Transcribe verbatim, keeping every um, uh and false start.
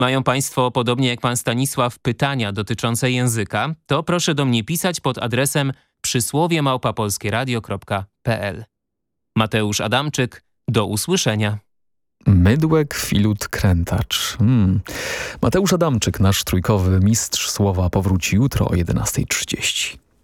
Mają Państwo, podobnie jak pan Stanisław, pytania dotyczące języka, to proszę do mnie pisać pod adresem przysłowie małpa polskie radio kropka p l. Mateusz Adamczyk, do usłyszenia. Mydłek, filut, krętacz. Hmm. Mateusz Adamczyk, nasz trójkowy mistrz słowa, powróci jutro o jedenasta trzydzieści.